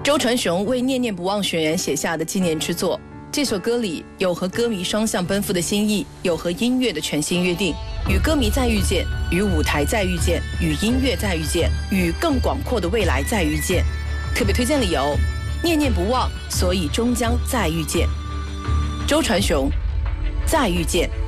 周传雄为念念不忘学员写下的纪念之作。这首歌里有和歌迷双向奔赴的心意，有和音乐的全新约定，与歌迷再遇见，与舞台再遇见，与音乐再遇见，与更广阔的未来再遇见。特别推荐理由：念念不忘，所以终将再遇见。周传雄，再遇见。